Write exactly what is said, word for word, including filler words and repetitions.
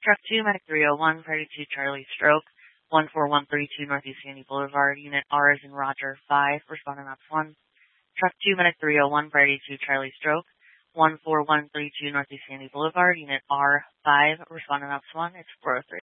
Truck two, Medic three oh one, Priority two, Charlie Stroke, one four one three two Northeast Sandy Boulevard, Unit R is in Roger five, responding ops one. Truck two, Medic three oh one, Priority two, Charlie Stroke, one four one three two Northeast Sandy Boulevard, Unit R five, responding ops one, it's four oh three.